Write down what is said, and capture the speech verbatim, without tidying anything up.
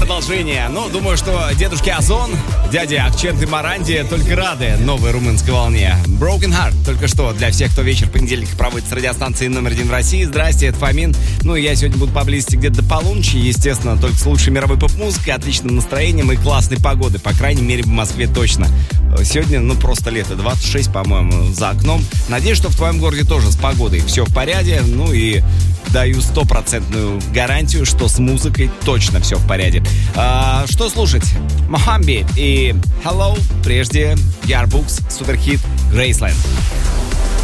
продолжение. Ну, думаю, что дедушки Озон, дяди Акчент и Маранди только рады новой румынской волне. Broken Heart только что для всех, кто вечер понедельника проводит с радиостанцией номер один в России. Здрасте, это Фомин. Ну, и я сегодня буду поблизости где-то до полуночи. Естественно, только с лучшей мировой поп-музыкой, отличным настроением и классной погодой. По крайней мере, в Москве точно. Сегодня, ну, просто лето. двадцать шесть, по-моему, за окном. Надеюсь, что в твоем городе тоже с погодой все в порядке. Ну и даю стопроцентную гарантию, что с музыкой точно все в порядке. А, что слушать? Мохамби и Hello. Прежде Ярбукс, суперхит Graceland.